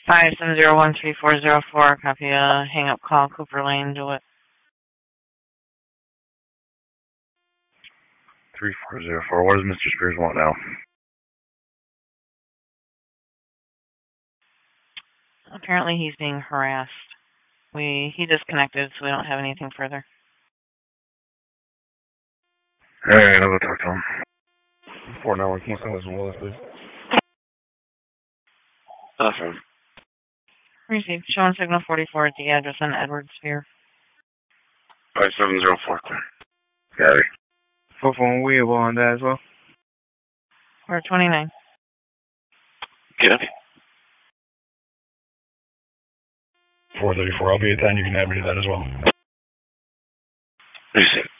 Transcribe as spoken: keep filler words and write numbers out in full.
five seven zero one three four zero four, copy a hang-up call, Cooper Lane, DeWitt. three four zero four, what does Mister Spears want now? Apparently he's being harassed. We He disconnected, so we don't have anything further. Alright, I'll go talk to him. four nine one, can you send us Willis, please? Awesome. Received. Showing signal forty-four at the address on Edwards Sphere. five seven zero four. Got it. four phone Weeble on that as well? four twenty-nine. Get up. four thirty-four, I'll be at ten, you can add me to that as well. Receive.